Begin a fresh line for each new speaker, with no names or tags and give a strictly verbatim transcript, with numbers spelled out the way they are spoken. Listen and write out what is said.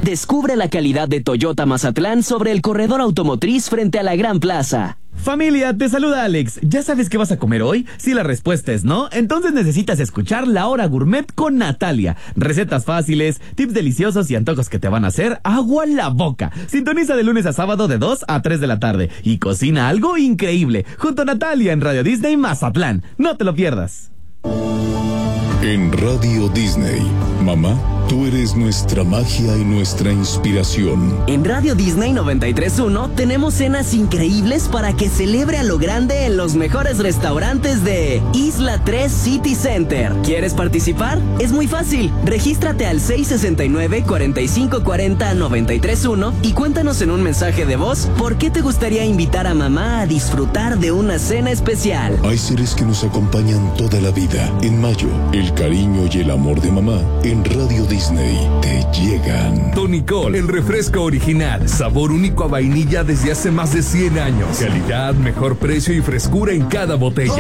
Descubre la calidad de Toyota Mazatlán sobre el corredor automotriz frente a la Gran Plaza.
Familia, te saluda Alex. ¿Ya sabes qué vas a comer hoy? Si la respuesta es no, entonces necesitas escuchar La Hora Gourmet con Natalia. Recetas fáciles, tips deliciosos y antojos que te van a hacer agua en la boca. Sintoniza de lunes a sábado de dos a tres de la tarde y cocina algo increíble junto a Natalia en Radio Disney Mazatlán. No te lo pierdas.
En Radio Disney, mamá, tú eres nuestra magia y nuestra inspiración.
En Radio Disney noventa y tres punto uno tenemos cenas increíbles para que celebre a lo grande en los mejores restaurantes de Isla tres City Center. ¿Quieres participar? Es muy fácil. Regístrate al seis sesenta y nueve, cuarenta y cinco cuarenta, noventa y tres uno y cuéntanos en un mensaje de voz por qué te gustaría invitar a mamá a disfrutar de una cena especial.
Hay seres que nos acompañan toda la vida. En mayo, el cariño y el amor de mamá en Radio Disney te llegan.
Tonicol, el refresco original, sabor único a vainilla desde hace más de cien años. Calidad, mejor precio y frescura en cada botella.